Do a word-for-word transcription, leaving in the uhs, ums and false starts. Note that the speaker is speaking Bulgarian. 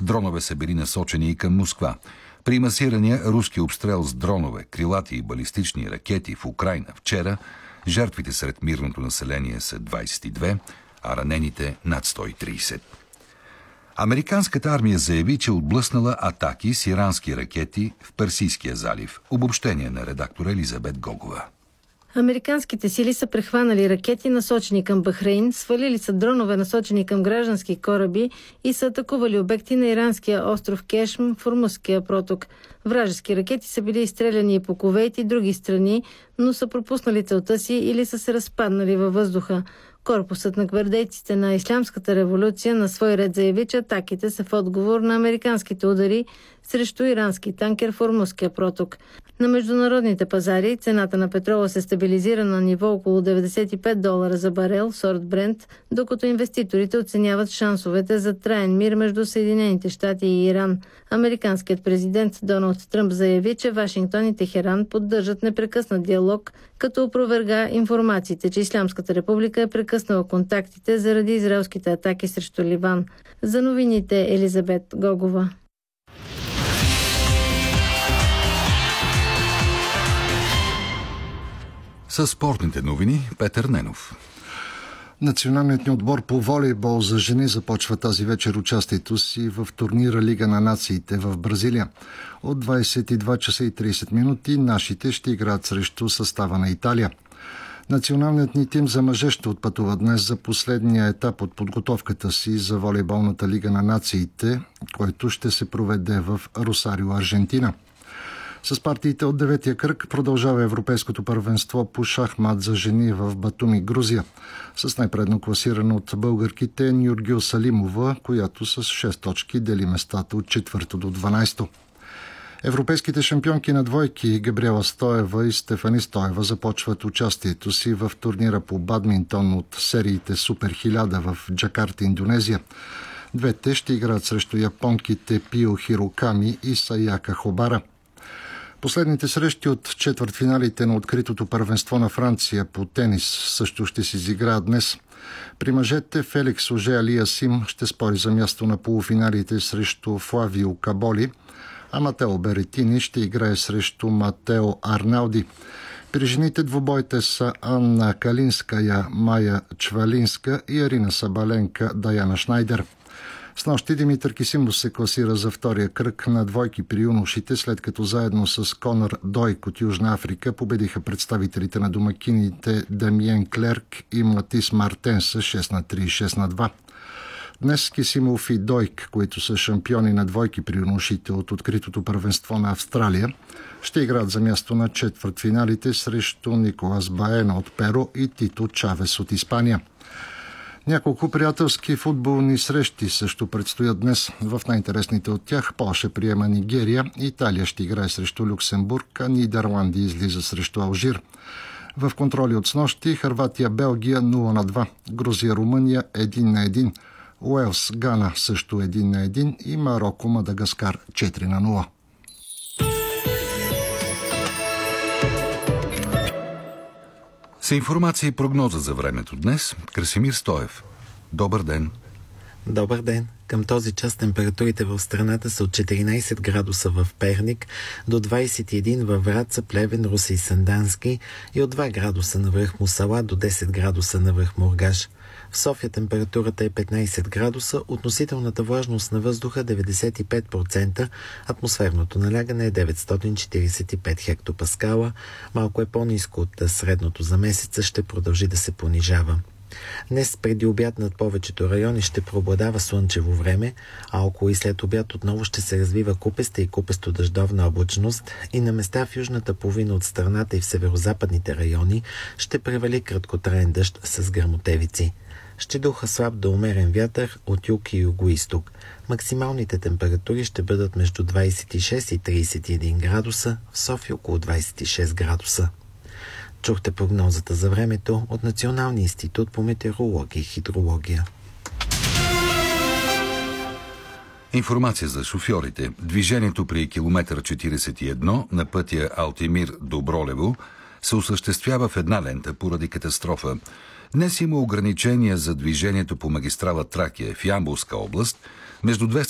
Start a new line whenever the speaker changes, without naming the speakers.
Дронове са били насочени и към Москва. При масирания руски обстрел с дронове, крилати и балистични ракети в Украйна вчера, жертвите сред мирното население са двадесет и две, а ранените над сто и тридесет. Американската армия заяви, че отблъснала атаки с ирански ракети в Персийския залив. Обобщение на редактора Елизабет Гогова.
Американските сили са прехванали ракети, насочени към Бахрейн, свалили са дронове, насочени към граждански кораби и са атакували обекти на иранския остров Кешм в Ормузския проток. Вражески ракети са били изстреляни и по Кувейт и други страни, но са пропуснали целта си или са се разпаднали във въздуха. Корпусът на гвардейците на Ислямската революция на свой ред заяви, че атаките са в отговор на американските удари срещу ирански танкер в Ормузския проток. На международните пазари цената на петрола се стабилизира на ниво около деветдесет и пет долара за барел, сорт Брент, докато инвеститорите оценяват шансовете за траен мир между Съединените щати и Иран. Американският президент Доналд Тръмп заяви, че Вашингтон и Техеран поддържат непрекъснат диалог, като опроверга информациите, че Ислямската република е прекъснала контактите заради израелските атаки срещу Ливан. За новините Елизабет Гогова.
Със спортните новини Петър Ненов.
Националният ни отбор по волейбол за жени започва тази вечер участието си в турнира Лига на нациите в Бразилия. От двадесет и два часа и тридесет минути нашите ще играят срещу състава на Италия. Националният ни тим за мъже ще отпътува днес за последния етап от подготовката си за волейболната Лига на нациите, който ще се проведе в Росарио, Аржентина. С партиите от деветия кръг продължава Европейското първенство по шахмат за жени в Батуми, Грузия, с най-предно класирана от българките Нюргюл Салимова, която с шест точки дели местата от четвърто до дванадесето. Европейските шампионки на двойки Габриела Стоева и Стефани Стоева започват участието си в турнира по бадминтон от сериите Супер хиляда в Джакарта, Индонезия. Двете ще играят срещу японките Пио Хироками и Саяка Хобара. Последните срещи от четвъртфиналите на откритото първенство на Франция по тенис също ще се изиграят днес. При мъжете Феликс Оже-Алиасим ще спори за място на полуфиналите срещу Флавио Каболи, а Матео Беретини ще играе срещу Матео Арнауди. При жените двубоите са Анна Калинская, Майя Чвалинска и Арина Сабаленка, Даяна Шнайдер. Снощи Димитър Кисимов се класира за втория кръг на двойки при юношите, след като заедно с Конор Дойк от Южна Африка победиха представителите на домакините Дамиен Клерк и Матис Мартен с шест на три и шест на два. Днес Кисимов и Дойк, които са шампиони на двойки при юношите от откритото първенство на Австралия, ще играят за място на четвъртфиналите срещу Николас Баена от Перу и Тито Чавес от Испания. Няколко приятелски футболни срещи също предстоят днес. В най-интересните от тях Полша приема Нигерия, Италия ще играе срещу Люксембург, а Нидерландия излиза срещу Алжир. В контроли от снощи Хърватия, Белгия нула на два, Грузия, Румъния един на един, Уелс, Гана също един на един и Мароко, Мадагаскар четири на нула.
С информация и прогноза за времето днес, Красимир Стоев. Добър ден!
Добър ден! Към този час температурите в страната са от четиринадесет градуса в Перник до двадесет и един във Враца, Плевен, Русе и Сандански и от два градуса навръх Мусала до десет градуса навръх Мургаш. В София температурата е петнадесет градуса, относителната влажност на въздуха деветдесет и пет процента, атмосферното налягане е деветстотин четиридесет и пет хектопаскала, малко е по-ниско от средното за месеца, ще продължи да се понижава. Днес преди обяд над повечето райони ще преобладава слънчево време, а около и след обяд отново ще се развива купеста и купесто-дъждовна облачност и на места в южната половина от страната и в северозападните райони ще превали краткотраен дъжд с гръмотевици. Ще духа слаб до умерен вятър от юг и югоизток. Максималните температури ще бъдат между двадесет и шест и тридесет и един градуса, в София около двадесет и шест градуса. Чухте прогнозата за времето от Националния институт по метеорология и хидрология.
Информация за шофьорите. Движението при километър четиридесет и едно на пътя Алтимир-Добролево се осъществява в една лента поради катастрофа. Днес има ограничения за движението по магистрала Тракия в Ямболска област между двеста